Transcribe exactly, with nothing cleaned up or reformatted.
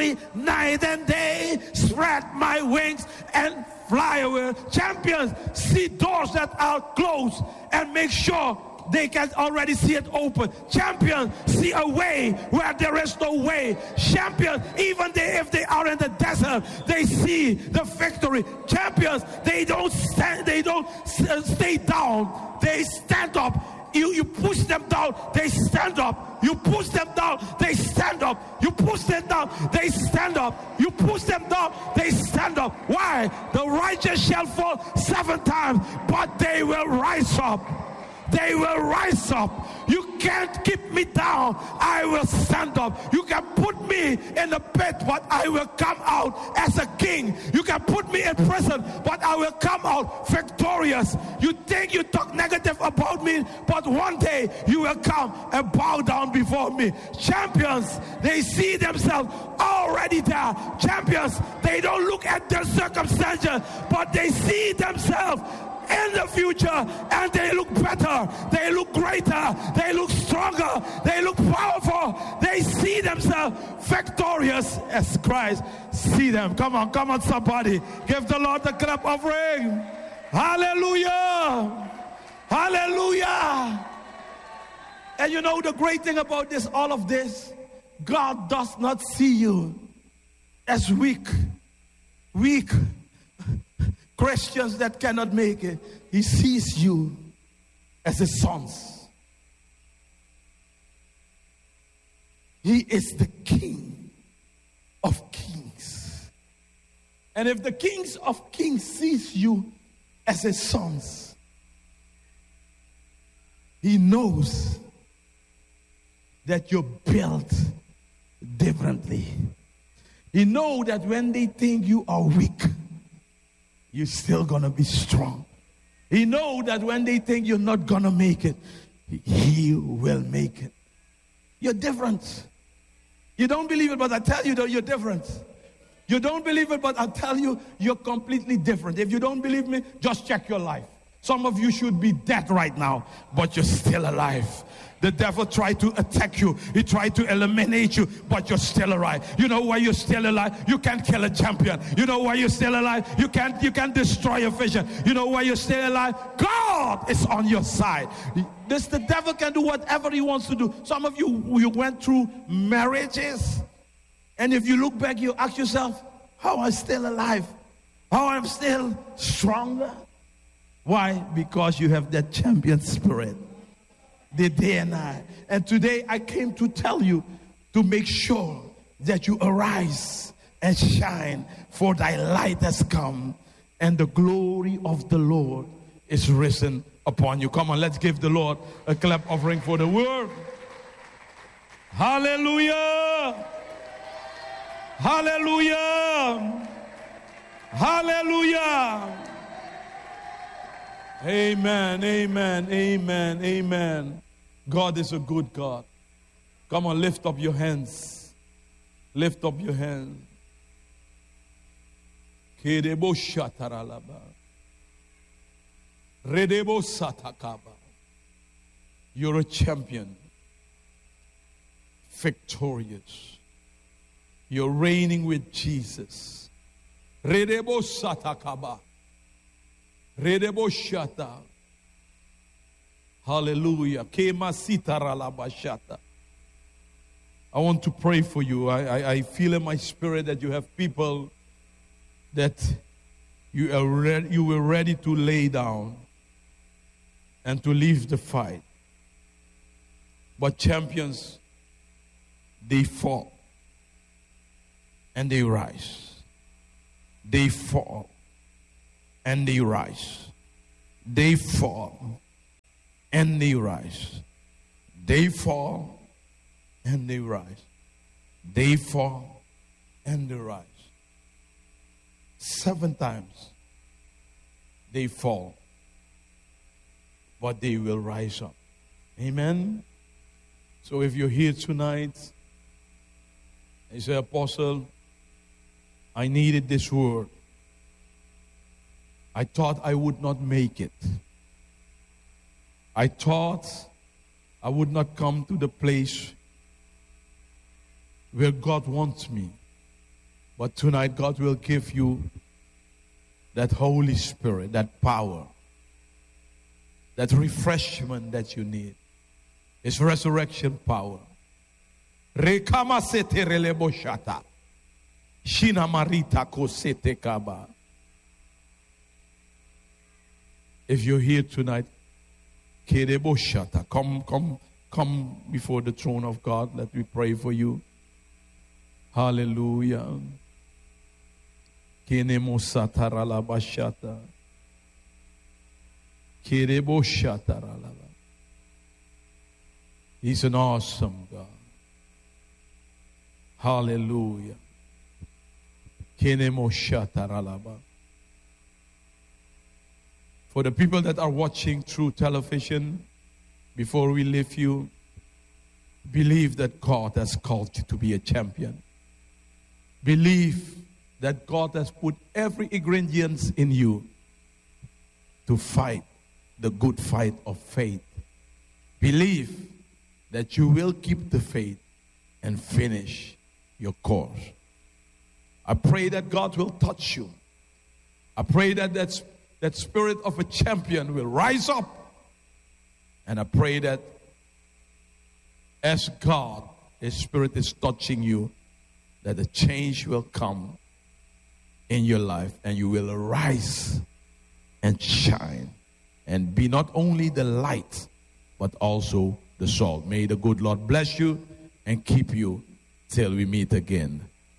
victory night and day. Spread my wings and fly away. Champions, see doors that are closed and make sure they can already see it open. Champions, see a way where there is no way. Champions, even they, if they are in the desert, they see the victory. Champions, they don't stand, they don't stay down. They stand up. You, you push them down, they stand up. You push them down, they stand up. You push them down, they stand up. You push them down, they stand up. Why? The righteous shall fall seven times, but they will rise up. They will rise up. You can't keep me down. I will stand up. You can put me in the pit, but I will come out as a king. You can put me in prison, but I will come out victorious. You think you talk negative about me, but one day you will come and bow down before me. Champions, they see themselves already there. Champions, they don't look at their circumstances, but they see themselves in the future, and they look better, they look greater, they look stronger, they look powerful. They see themselves victorious as Christ. See them. Come on, come on, somebody. Give the Lord the clap offering. Hallelujah. Hallelujah. And you know the great thing about this, all of this, God does not see you as weak, weak Christians that cannot make it. He sees you as his sons. He is the King of kings. And if the kings of kings sees you as his sons, he knows that you're built differently. He knows that when they think you are weak, you're still gonna be strong. He knows that when they think you're not gonna make it, he will make it. You're different. You don't believe it, but I tell you that you're different. You don't believe it, but I tell you, you're completely different. If you don't believe me, just check your life. Some of you should be dead right now, but you're still alive. The devil tried to attack you. He tried to eliminate you, but you're still alive. You know why you're still alive? You can't kill a champion. You know why you're still alive? You can't, you can't destroy a vision. You know why you're still alive? God is on your side. This, the devil can do whatever he wants to do. Some of you, you went through marriages, and if you look back, you ask yourself, how am I still alive? How I'm still stronger? Why? Because you have that champion spirit. The day and night. And today I came to tell you to make sure that you arise and shine, for thy light has come and the glory of the Lord is risen upon you. Come on, let's give the Lord a clap offering for the word. Hallelujah. Hallelujah. Hallelujah. Amen, amen, amen, amen. God is a good God. Come on, lift up your hands. Lift up your hands. Kedebo shataralaba. Redebo satakaba. You're a champion. Victorious. You're reigning with Jesus. Redebo satakaba. Redebo shata. Hallelujah. Kema sitaralaba shata. I want to pray for you. I, I, I feel in my spirit that you have people that you are ready, you were ready to lay down and to leave the fight. But champions, they fall and they rise. They fall and they rise. They fall and they rise. They fall and they rise. They fall and they rise. Seven times they fall, but they will rise up. Amen. So if you're here tonight, you say, Apostle, I needed this word. I thought I would not make it. I thought I would not come to the place where God wants me. But tonight God will give you that Holy Spirit, that power, that refreshment that you need. It's resurrection power. Rekama sete relebo shata. Shina marita kosete kaba. If you're here tonight, kerebo shata, come, come, come before the throne of God. Let me pray for you. Hallelujah. Kenemo satarala bashata. Kerebo shatarala. He's an awesome God. Hallelujah. Kenemo shataralaba. For the people that are watching through television, before we leave you, believe that God has called you to be a champion. Believe that God has put every ingredient in you to fight the good fight of faith. Believe that you will keep the faith and finish your course. I pray that God will touch you. I pray that that's, that spirit of a champion will rise up. And I pray that as God, His Spirit is touching you, that a change will come in your life and you will arise and shine and be not only the light but also the salt. May the good Lord bless you and keep you till we meet again.